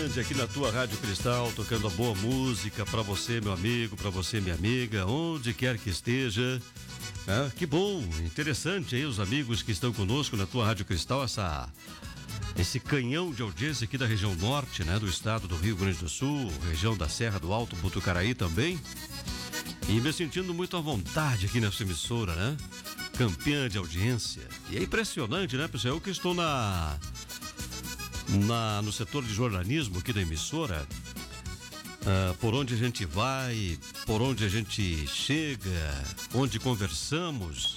Grande aqui na tua Rádio Cristal, tocando a boa música pra você, meu amigo, pra você, minha amiga, onde quer que esteja. Que bom, interessante aí os amigos que estão conosco na tua Rádio Cristal, esse canhão de audiência aqui da região norte, né, do estado do Rio Grande do Sul, região da Serra do Alto Botucaraí também. E me sentindo muito à vontade aqui nessa emissora, né? Campeã de audiência. E é impressionante, né, pessoal? Eu que estou no setor de jornalismo aqui da emissora, por onde a gente vai, por onde a gente chega, onde conversamos,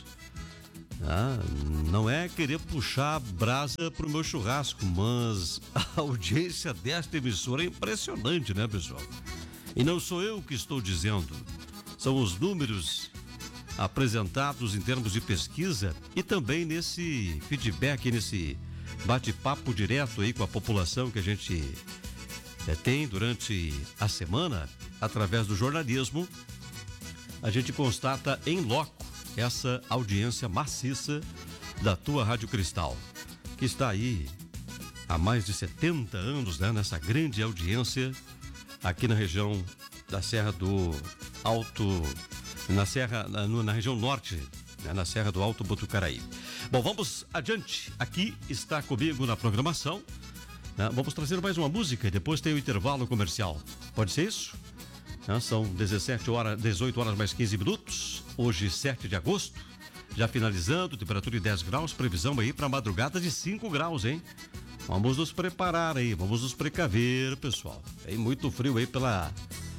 não é querer puxar a brasa pro meu churrasco, mas a audiência desta emissora é impressionante, né, pessoal? E não sou eu que estou dizendo, são os números apresentados em termos de pesquisa e também nesse feedback, nesse bate-papo direto aí com a população que a gente tem durante a semana, através do jornalismo, a gente constata em loco essa audiência maciça da tua Rádio Cristal, que está aí há mais de 70 anos, né, nessa grande audiência aqui na região da Serra do Alto, na região norte, né, na Serra do Alto Botucaraí. Bom, vamos adiante. Aqui está comigo na programação. Vamos trazer mais uma música e depois tem o intervalo comercial. Pode ser isso? São 18 horas mais 15 minutos. Hoje, 7 de agosto. Já finalizando, temperatura de 10 graus. Previsão aí para madrugada de 5 graus, hein? Vamos nos preparar aí, vamos nos precaver, pessoal. Tem muito frio aí pela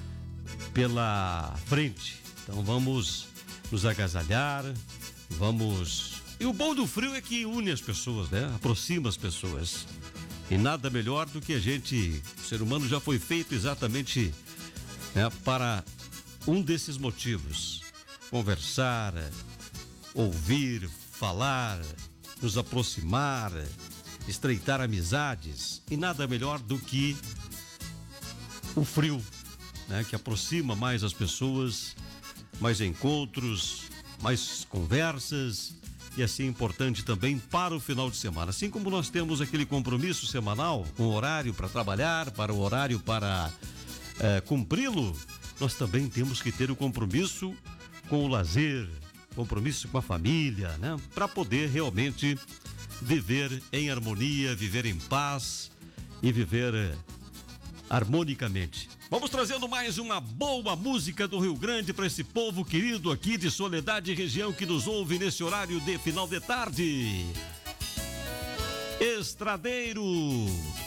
frente. Então vamos nos agasalhar, vamos... E o bom do frio é que une as pessoas, né? Aproxima as pessoas. E nada melhor do que o ser humano já foi feito exatamente, né, para um desses motivos. Conversar, ouvir, falar, nos aproximar, estreitar amizades. E nada melhor do que o frio, né, que aproxima mais as pessoas, mais encontros, mais conversas, e assim é importante também para o final de semana. Assim como nós temos aquele compromisso semanal, um horário para trabalhar, para o horário para cumpri-lo, nós também temos que ter o compromisso com o lazer, compromisso com a família, né? Para poder realmente viver em harmonia, viver em paz e viver harmonicamente. Vamos trazendo mais uma boa música do Rio Grande para esse povo querido aqui de Soledade e região que nos ouve nesse horário de final de tarde. Estradeiro.